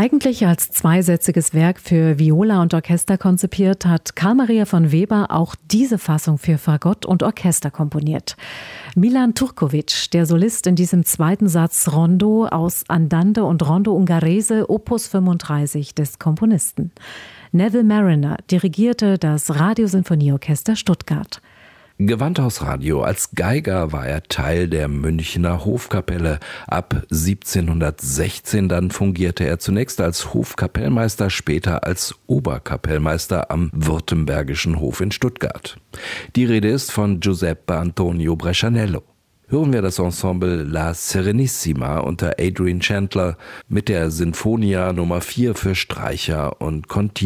Eigentlich als zweisätziges Werk für Viola und Orchester konzipiert, hat Carl Maria von Weber auch diese Fassung für Fagott und Orchester komponiert. Milan Turkovic, der Solist in diesem zweiten Satz Rondo aus Andante und Rondo Ungherese Opus 35 des Komponisten. Neville Marriner dirigierte das Radiosinfonieorchester Stuttgart. Gewandhausradio. Als Geiger war er Teil der Münchner Hofkapelle. Ab 1716 dann fungierte er zunächst als Hofkapellmeister, später als Oberkapellmeister am Württembergischen Hof in Stuttgart. Die Rede ist von Giuseppe Antonio Brescianello. Hören wir das Ensemble La Serenissima unter Adrian Chandler mit der Sinfonia Nummer 4 für Streicher und Continuo.